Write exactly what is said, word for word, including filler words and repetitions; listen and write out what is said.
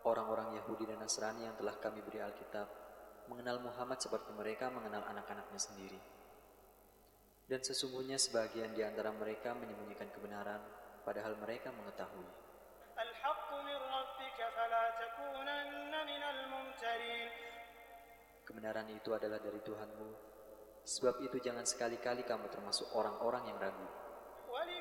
Orang-orang Yahudi dan Nasrani yang telah kami beri Alkitab mengenal Muhammad seperti mereka mengenal anak-anaknya sendiri. Dan sesungguhnya sebagian di antara mereka menyembunyikan kebenaran, padahal mereka mengetahui. Kebenaran itu adalah dari Tuhanmu, sebab itu jangan sekali-kali kamu termasuk orang-orang yang ragu.